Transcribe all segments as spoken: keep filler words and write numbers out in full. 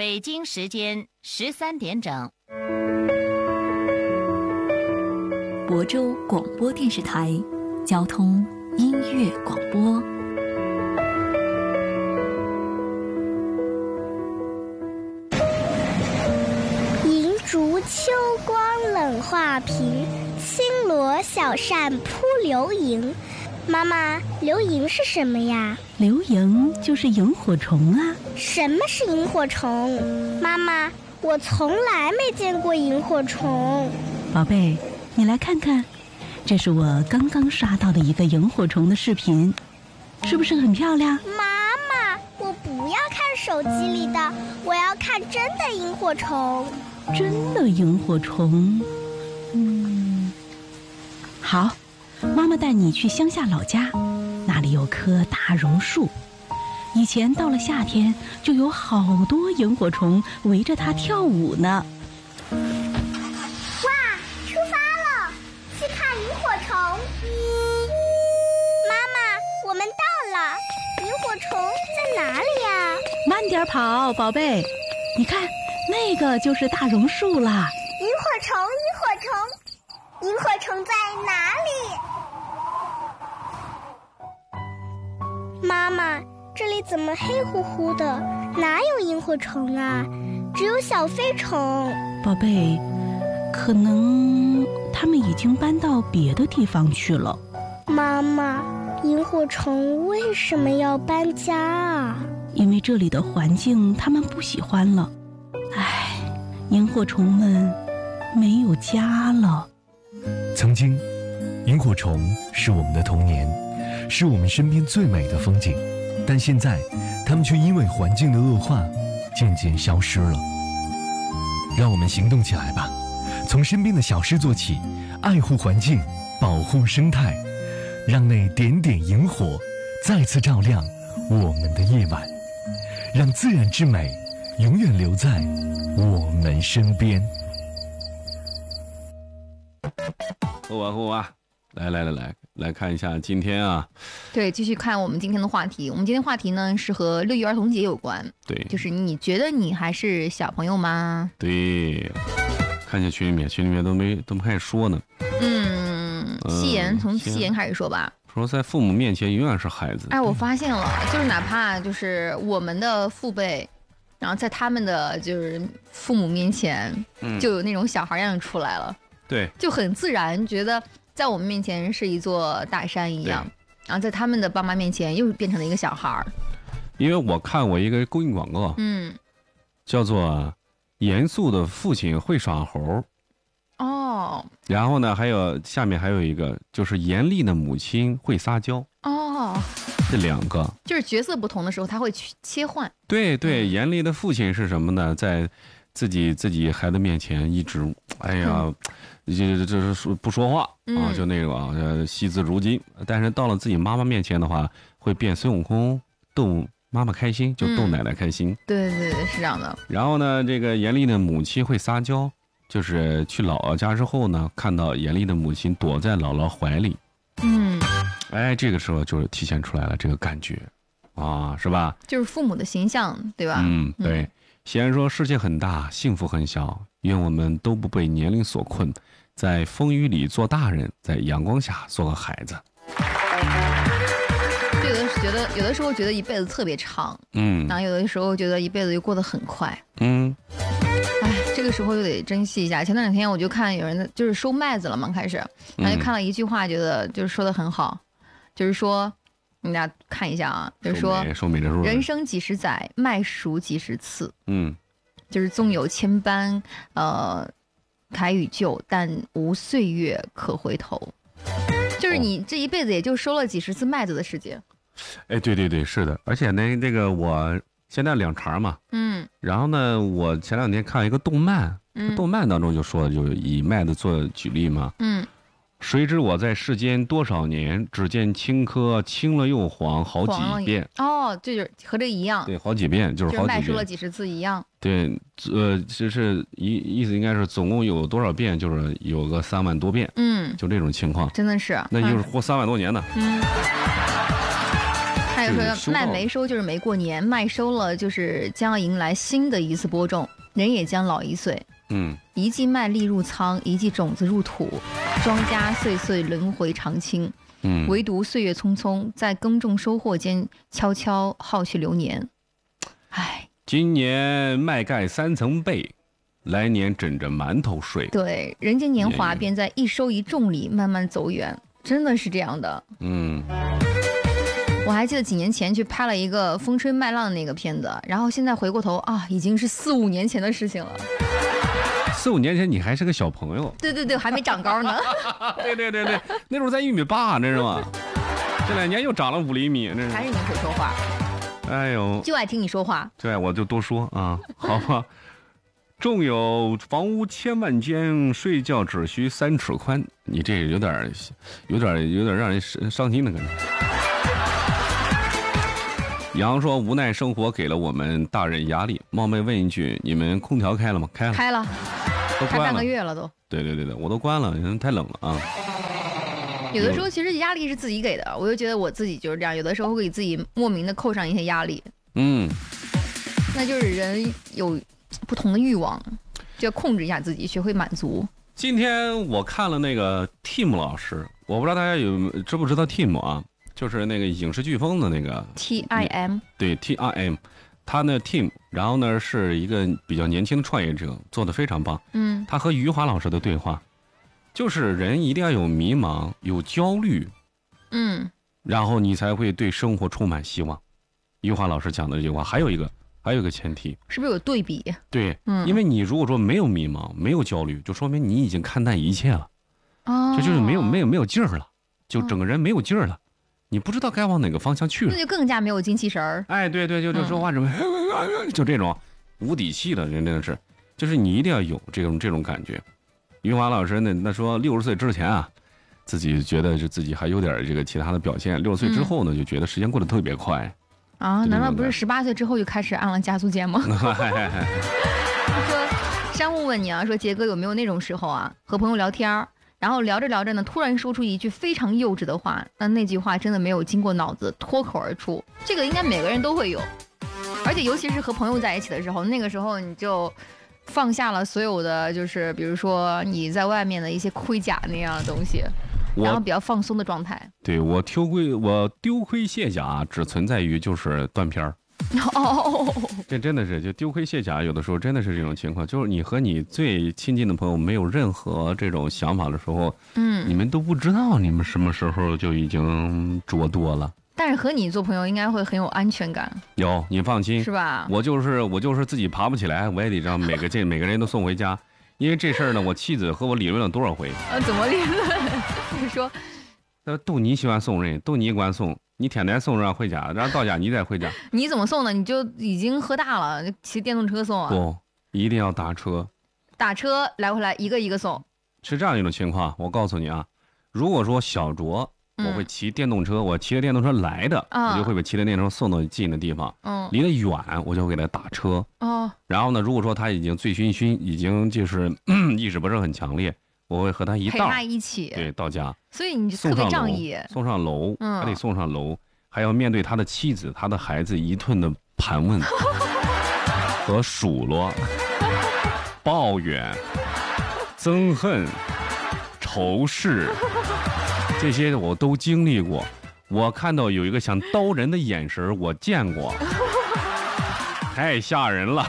北京时间十三点整。 亳州广播电视台交通音乐广播。 银烛秋光冷画屏，轻罗小扇扑流萤。妈妈，流萤是什么呀？ 流萤就是萤火虫啊。 什么是萤火虫？妈妈，我从来没见过萤火虫。 宝贝，你来看看，这是我刚刚刷到的一个萤火虫的视频，是不是很漂亮？ 妈妈，我不要看手机里的，我要看真的萤火虫。 真的萤火虫？嗯，好，妈妈带你去乡下老家，那里有棵大榕树，以前到了夏天就有好多萤火虫围着它跳舞呢。 哇，出发了，去看萤火虫。妈妈，我们到了，萤火虫在哪里呀？ 慢点跑，宝贝，你看那个就是大榕树啦。 萤火虫，萤火虫，萤火虫在哪里？妈妈，这里怎么黑乎乎的？哪有萤火虫啊？只有小飞虫。 宝贝，可能他们已经搬到别的地方去了。 妈妈，萤火虫为什么要搬家啊？ 因为这里的环境他们不喜欢了。唉，萤火虫们没有家了。 曾经，萤火虫是我们的童年，是我们身边最美的风景，但现在它们却因为环境的恶化渐渐消失了。让我们行动起来吧，从身边的小事做起，爱护环境，保护生态，让那点点萤火再次照亮我们的夜晚，让自然之美永远留在我们身边。 呼啊呼啊，来来来来来看一下今天啊， 对，继续看我们今天的话题。我们今天话题呢是和六一儿童节有关。 对， 就是你觉得你还是小朋友吗？ 对，看见群里面，群里面都没都没开始说呢。 嗯，夕颜、嗯、从夕颜开始说吧。 说在父母面前永远是孩子。 哎，我发现了，就是哪怕就是我们的父辈，然后在他们的就是父母面前，嗯、就有那种小孩样出来了。 对， 就很自然，觉得在我们面前是一座大山一样，然后在他们的爸妈面前又变成了一个小孩儿。 因为我看过一个公益广告， 嗯， 叫做“严肃的父亲会耍猴”。 哦。 然后呢，还有下面还有一个，就是严厉的母亲会撒娇。 哦。 这两个就是角色不同的时候，他会去切换。 对对，严厉的父亲是什么呢？在自己自己孩子面前一直，哎呀。嗯这这是不说话啊，就那个啊，惜字如金。但是到了自己妈妈面前的话，会变孙悟空，逗妈妈开心，就逗奶奶开心。 嗯、对对对，是这样的。 然后呢，这个严厉的母亲会撒娇，就是去姥姥家之后呢，看到严厉的母亲躲在姥姥怀里， 嗯， 哎，这个时候就体现出来了这个感觉，啊，是吧？ 就是父母的形象，对吧？ 嗯，对。夕颜说：“世界很大，幸福很小，愿我们都不被年龄所困，在风雨里做大人，在阳光下做个孩子。” 有的觉得，有的时候觉得一辈子特别长， 嗯， 然后有的时候觉得一辈子又过得很快， 嗯， 哎，这个时候就得珍惜一下。前段两天我就看有人就是收麦子了嘛，开始，然后就看了一句话，觉得就是说的很好，就是说。你俩看一下啊，就是说，人生几十载，麦熟几十次。 嗯， 就是纵有千般呃凯与旧，但无岁月可回头。就是你这一辈子也就收了几十次麦子的时间。 哎，对对对，是的。而且呢，那个我现在两茬嘛， 嗯， 然后呢，我前两天看一个动漫， 嗯、 动漫当中就说，就以麦子做举例嘛， 嗯。 谁知我在世间多少年，只见青稞青了又黄，好几遍。 哦，这就是和这一样。 对，好几遍就是好几遍。 麦收了几十次一样。 对，呃，就是意意思应该是总共有多少遍，就是有个三万多遍。 嗯， 就这种情况。 真的是。 那就是活三万多年呢。 嗯。看他就说麦没收就是没过年，麦收了就是将要迎来新的一次播种，人也将老一岁。 嗯， 一季麦粒入仓，一季种子入土，庄稼岁岁轮回常青。 嗯， 唯独岁月匆匆，在耕种收获间悄悄耗去流年。唉， 今年麦盖三层被，来年枕着馒头睡。 对，人间年华便在一收一种里慢慢走远，真的是这样的。 嗯。 我还记得几年前去拍了一个风吹麦浪的那个片子，然后现在回过头啊，已经是四五年前的事情了。 四五年前你还是个小朋友。 对对对，还没长高呢。 对对对对，那时候才一米八，这是吗？这两年又长了五厘米，这是。 还是你会说话。 哎呦， 就爱听你说话。 对，我就多说啊，好吧。纵有房屋千万间，睡觉只需三尺宽。你这有点，有点，有点让人伤心的感觉。杨说：“无奈生活给了我们大人压力。冒昧问一句，你们空调开了吗？开了， 开了， 都关了， 开半个月了都。 对对对对，我都关了，因为太冷了啊。 有的时候其实压力是自己给的，我就觉得我自己就是这样，有的时候会给自己莫名的扣上一些压力。 嗯， 那就是人有不同的欲望，就要控制一下自己，学会满足。 今天我看了那个 Tim 老师，我不知道大家有知不知道 Tim 啊？”就是那个影视飓风的那个 T I M， 对 T I M， 他呢 Tim， 然后呢是一个比较年轻的创业者，做得非常棒。 嗯， 他和余华老师的对话，就是人一定要有迷茫，有焦虑， 嗯， 然后你才会对生活充满希望。余华老师讲的这句话，还有一个还有一个前提， 是不是有对比？ 对， 嗯， 因为你如果说没有迷茫，没有焦虑，就说明你已经看淡一切了， 哦， 这就是没有没有没有劲儿了，就整个人没有劲儿了。你不知道该往哪个方向去了， 那就更加没有精气神儿。 哎，对对，就就说话什么，嗯、就这种无底气的人真的是，就是你一定要有这种这种感觉。余华老师呢，那说六十岁之前啊，自己觉得是自己还有点这个其他的表现，六十岁之后呢，嗯、就觉得时间过得特别快。 啊，难道不是十八岁之后就开始按了加速键吗？说山木问你啊，说杰哥有没有那种时候啊，和朋友聊天然后聊着聊着呢，突然说出一句非常幼稚的话，那那句话真的没有经过脑子，脱口而出。这个应该每个人都会有，而且尤其是和朋友在一起的时候，那个时候你就放下了所有的，就是比如说你在外面的一些盔甲那样的东西，然后比较放松的状态。 对，我丢盔我丢盔卸甲只存在于就是断片儿。 哦， 这真的是就丢盔卸甲，有的时候真的是这种情况，就是你和你最亲近的朋友没有任何这种想法的时候， 嗯， 你们都不知道你们什么时候就已经着多了。 但是和你做朋友应该会很有安全感。 有，你放心， 是吧？ 我就是我就是自己爬不起来，我也得让每个这每个人都送回家，因为这事儿呢，我妻子和我理论了多少回。 啊，怎么理论？你说， 呃，都你喜欢送人，都你管送。你天天送人回家，然后到家你再回家。 你怎么送呢？你就已经喝大了，骑电动车送啊？ 不，一定要打车。 打车来回来一个一个送。 是这样一种情况，我告诉你啊，如果说小卓，我会骑电动车，嗯、我骑着电动车来的， 嗯、 我就会把骑着电动车送到近的地方。 嗯， 离得远，我就会给他打车。 哦。 然后呢，如果说他已经醉醺醺，已经就是意识不是很强烈。我会和他一道陪他一起， 对，到家， 所以你就特别仗义， 送上楼， 嗯， 还得送上楼，还要面对他的妻子、他的孩子一顿的盘问和数落、抱怨、憎恨、仇视，这些我都经历过。我看到有一个想刀人的眼神，我见过，太吓人了，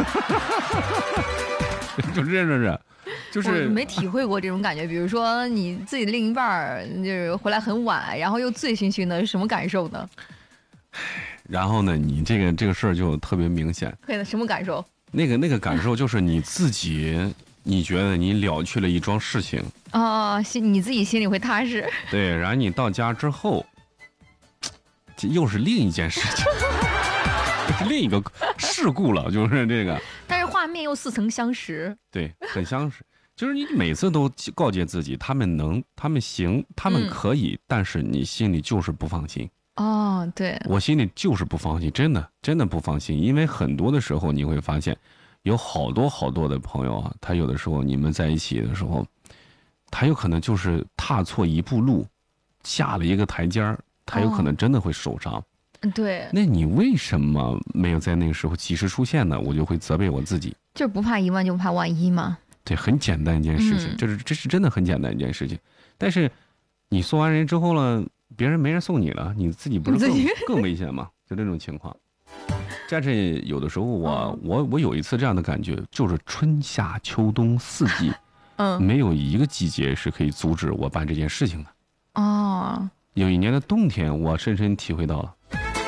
就真的是。就是我没体会过这种感觉，比如说你自己的另一半就是回来很晚，然后又醉醺醺的，是什么感受呢？ 然后呢，你这个这个事儿就特别明显。 对的，什么感受？ 那个那个感受就是你自己，你觉得你了却了一桩事情哦，心你自己心里会踏实。 对，然后你到家之后，这又是另一件事情，是另一个事故了，就是这个。 但是画面又似曾相识。 对，很相识。就是你每次都告诫自己，他们能，他们行，他们可以，嗯、但是你心里就是不放心。 哦，对， 我心里就是不放心，真的，真的不放心。因为很多的时候你会发现，有好多好多的朋友啊，他有的时候你们在一起的时候，他有可能就是踏错一步路，下了一个台阶儿，他有可能真的会受伤。 哦、 对， 那你为什么没有在那个时候及时出现呢？我就会责备我自己。 就是不怕一万就不怕万一嘛。 对，很简单一件事情， 嗯、 这是这是真的很简单一件事情。但是你送完人之后了，别人没人送你了，你自己不是更更危险吗？就这种情况。但是有的时候我、哦、我我有一次这样的感觉，就是春夏秋冬四季， 嗯， 没有一个季节是可以阻止我办这件事情的。 哦。 有一年的冬天，我深深体会到了。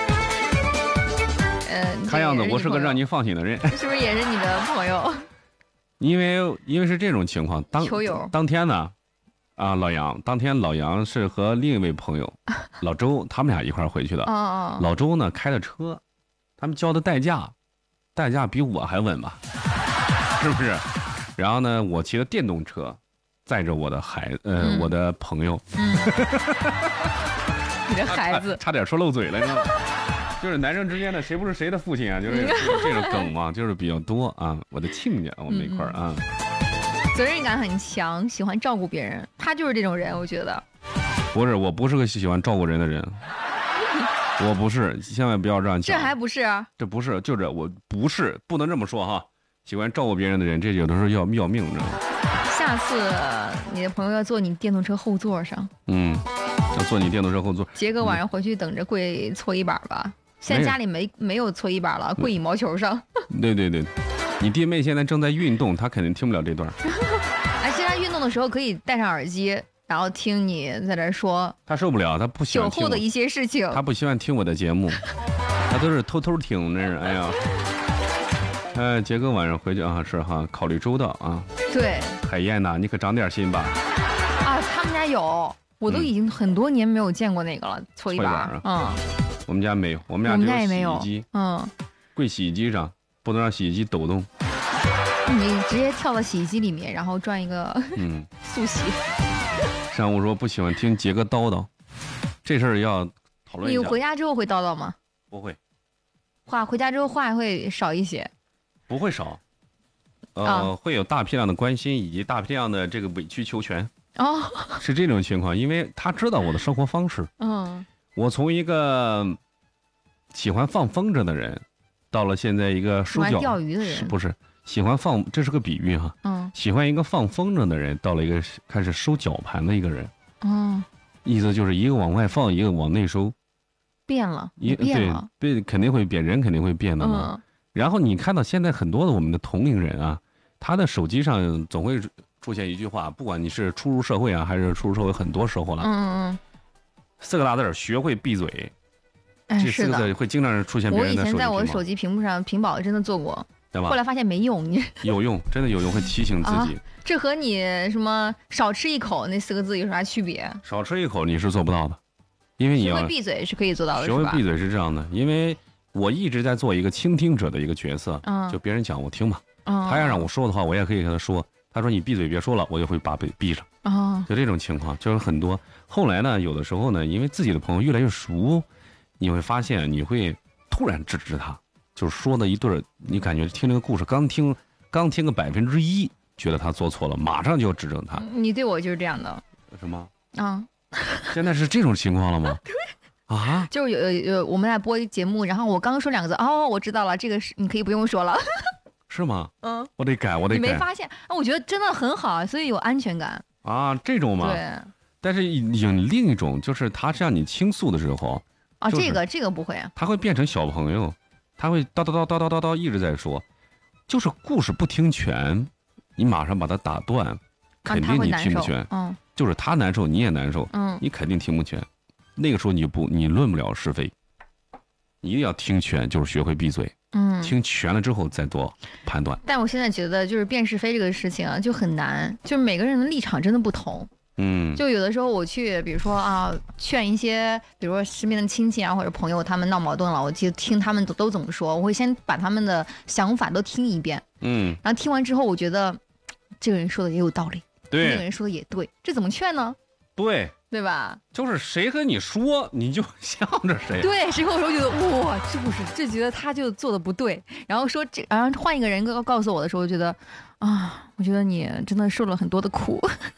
呃， 看样子我是个让您放心的人。 是不是也是你的朋友？ 因为因为是这种情况，当球友当天呢，啊，老杨当天老杨是和另一位朋友老周，他们俩一块儿回去的。 哦哦。 老周呢开的车，他们交的代驾，代驾比我还稳吧，是不是？然后呢，我骑的电动车。载着我的孩子，呃， 嗯、 我的朋友， 嗯、你的孩子差，差点说漏嘴了，你知道吗？就是男生之间的谁不是谁的父亲啊，就是这种梗嘛，就是比较多啊。我的亲家，我们那块儿啊， 责任感很强，喜欢照顾别人，他就是这种人，我觉得。 不是，我不是个喜欢照顾人的人，我不是，千万不要这样讲。 这还不是？ 这不是，就是我不是，不能这么说哈。喜欢照顾别人的人，这有的时候要要命，你知道吗？ 下次你的朋友要坐你电动车后座上， 嗯，要坐你电动车后座。 杰哥晚上回去等着跪搓衣板吧。嗯、现在家里没没有搓衣板了，跪羽毛球上。 对对对，你弟妹现在正在运动，她肯定听不了这段。 哎，现在运动的时候可以戴上耳机，然后听你在这说。 她受不了，她不喜欢听。 酒后的一些事情。 她不喜欢听我的节目，她都是偷偷听那是。哎呀。呃，杰哥晚上回去啊，是哈，考虑周到啊。 对， 海燕呐，你可长点心吧。 啊，他们家有，我都已经很多年没有见过那个了，搓衣板啊。嗯， 我们家没有，我们家只有洗衣机。 嗯， 跪洗衣机上，不能让洗衣机抖动。 你直接跳到洗衣机里面，然后转一个嗯速洗。 上午说不喜欢听杰哥叨叨，这事儿要讨论一下。 你回家之后会叨叨吗？ 不会。 话回家之后话会少一些， 不会少，呃， 啊、 会有大批量的关心以及大批量的这个委曲求全哦， 是这种情况，因为他知道我的生活方式， 嗯， 我从一个喜欢放风筝的人，到了现在一个收脚钓鱼的人， 不是喜欢放，这是个比喻哈， 嗯， 喜欢一个放风筝的人，到了一个开始收绞盘的一个人， 嗯， 意思就是一个往外放，一个往内收。 变了， 一变了， 对，变肯定会变，人肯定会变的嘛。嗯、然后你看到现在很多的我们的同龄人啊，他的手机上总会出现一句话，不管你是初入社会啊，还是初入社会很多时候了， 嗯嗯嗯， 四个大字儿，学会闭嘴。 哎， 这四个字会经常出现别人的手机屏幕。 我以前在我的手机屏幕上屏保真的做过， 对吧？ 后来发现没用，你有用，真的有用，会提醒自己。 啊、这和你什么少吃一口那四个字有啥区别？ 少吃一口你是做不到的。因为你要学会闭嘴是可以做到的， 学会闭嘴是这样的，因为我一直在做一个倾听者的一个角色， 嗯， 就别人讲我听嘛， 嗯， 他要让我说的话，我也可以跟他说。他说你闭嘴别说了，我就会把嘴闭上， 哦， 就这种情况就是很多。后来呢，有的时候呢，因为自己的朋友越来越熟，你会发现你会突然制止他，就是说的一对儿，你感觉听这个故事刚听刚听个百分之一，觉得他做错了，马上就要指正他。 你对我就是这样的。 什么？ 啊。 现在是这种情况了吗？对啊， 就是有有我们在播节目，然后我刚说两个字，哦，我知道了，这个是你可以不用说了。 是吗？ 嗯， 我得改，我得改。 你没发现啊？我觉得真的很好，所以有安全感啊，这种嘛。 对。 但是有另一种，就是他向你倾诉的时候啊，这个这个不会啊， 他会变成小朋友，他会叨叨叨叨叨叨叨一直在说，就是故事不听全，你马上把他打断，肯定你听不全。 嗯。 就是他难受，你也难受， 嗯， 你肯定听不全。那个时候你不，你论不了是非，你一定要听全，就是学会闭嘴， 嗯， 听全了之后再做判断。 但我现在觉得，就是辨是非这个事情啊，就很难，就是每个人的立场真的不同， 嗯， 就有的时候我去，比如说啊，劝一些，比如说身边的亲戚啊或者朋友，他们闹矛盾了，我就听他们都都怎么说，我会先把他们的想法都听一遍， 嗯， 然后听完之后，我觉得这个人说的也有道理。 对， 那个人说的也对，这怎么劝呢？ 对， 对吧？ 就是谁和你说，你就向着谁。 对，谁和我说，觉得哇，就是就觉得他就做的不对，然后说这，然后换一个人告告诉我的时候，我觉得啊，我觉得你真的受了很多的苦。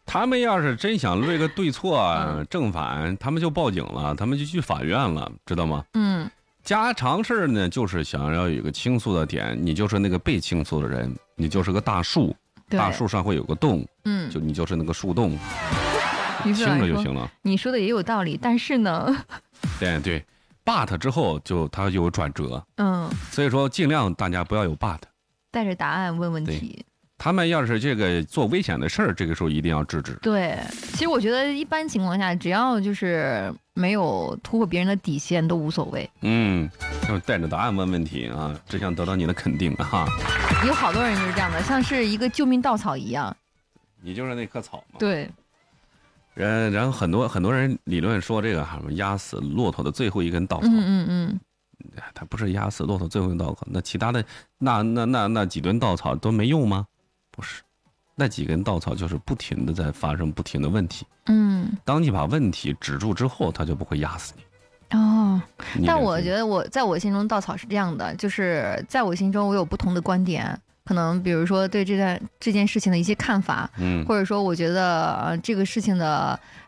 他们要是真想论个对错、啊、正反，他们就报警了，他们就去法院了，知道吗？ 嗯， 家常事呢，就是想要有一个倾诉的点，你就是那个被倾诉的人，你就是个大树，大树上会有个洞， 嗯， 就你就是那个树洞， 听着就行了。 你说的也有道理，但是呢， 对对 ，but 之后就它有转折， 嗯， 所以说尽量大家不要有 but， 带着答案问问题。 他们要是这个做危险的事儿，这个时候一定要制止。 对，其实我觉得一般情况下，只要就是没有突破别人的底线，都无所谓。 嗯，就带着答案问问题啊，只想得到你的肯定啊。 有好多人就是这样的，像是一个救命稻草一样。 你就是那棵草嘛。 对。 然然后很多很多人理论说这个什么压死骆驼的最后一根稻草。 嗯嗯嗯。 它不是压死骆驼最后一根稻草，那其他的那那那那几根稻草都没用吗？不是，那几根稻草就是不停的在发生不停的问题。 嗯， 当你把问题止住之后，它就不会压死你。 哦，但我觉得我在我心中稻草是这样的，就是在我心中我有不同的观点，可能比如说对这件这件事情的一些看法， 嗯， 或者说我觉得呃这个事情的